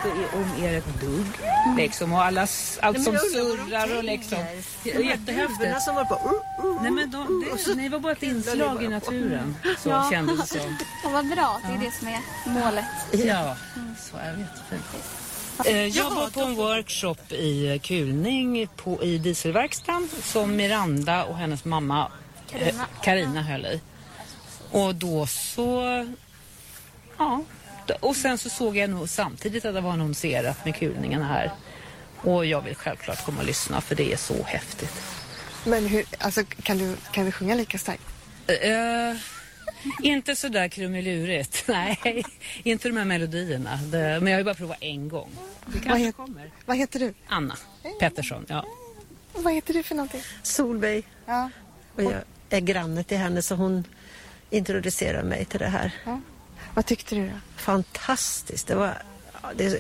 inte om er ett dugg. Liksom, och allt som surrar och liksom. Jättehäftigt. Som var på, Nej, men ni var bara ett inslag i naturen. Så kändes det som. Ja, vad bra. Det är det som är målet. Ja, så är det jättefint. Jag var på en workshop i kulning i dieselverkstan som Miranda och hennes mamma Carina höll i. Och då så... Ja, och sen så såg jag nog samtidigt att det var annonserat med kulningen här. Och jag vill självklart komma och lyssna för det är så häftigt. Men hur, alltså, kan vi sjunga lika starkt? Inte så där krumelurigt. Nej, inte de här melodierna. Men jag har ju bara provat en gång. Det kanske kommer. Vad heter du? Anna Pettersson, ja. Vad heter du för någonting? Solveig. Ja. Och jag är granne till henne så hon introducerar mig till det här. Ja. Vad tyckte du då? Fantastiskt.